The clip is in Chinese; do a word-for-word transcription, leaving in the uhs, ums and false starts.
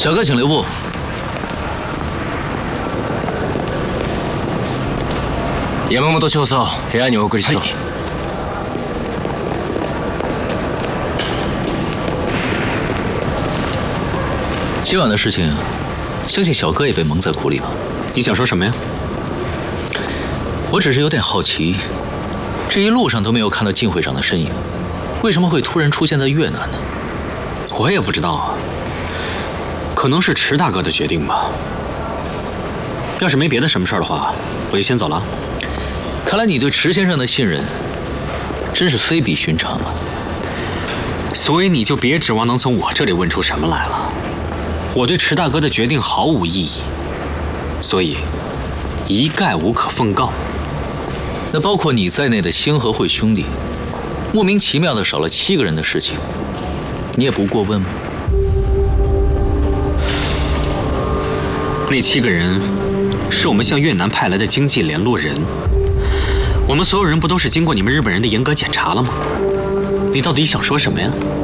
小哥，请留步。山本調査を部屋にお送りしろ。今晚的事情，相信小哥也被蒙在鼓里吧？ 你想说什么呀？ 我只是有点好奇，这一路上都没有看到靳会长的身影，为什么会突然出现在越南呢？ 我也不知道啊，可能是池大哥的决定吧。要是没别的什么事儿的话，我就先走了。 看来你对池先生的信任真是非比寻常啊！ 所以你就别指望能从我这里问出什么来了。我对池大哥的决定毫无异议，所以一概无可奉告。 那包括你在内的星河会兄弟，莫名其妙的少了七个人的事情，你也不过问吗？ 那七个人是我们向越南派来的经济联络人。我们所有人不都是经过你们日本人的严格检查了吗？你到底想说什么呀？